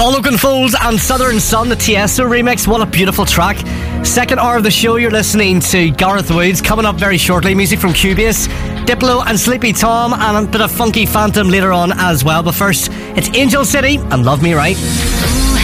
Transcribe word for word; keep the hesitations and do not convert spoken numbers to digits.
Logan Folds and Southern Sun, the Tiesto remix. What a beautiful track. Second hour of the show, you're listening to Gareth Woods. Coming up very shortly, music from Cubase, Diplo and Sleepy Tom, and a bit of Funky Phantom later on as well. But first, it's Angel City and Love Me Right.